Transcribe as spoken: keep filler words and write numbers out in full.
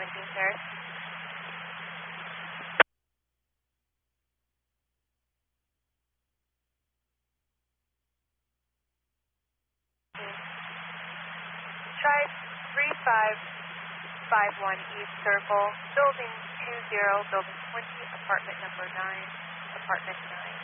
seventeen, sir. Try three five five one East Circle, building two zero, building twenty, apartment number nine, apartment nine.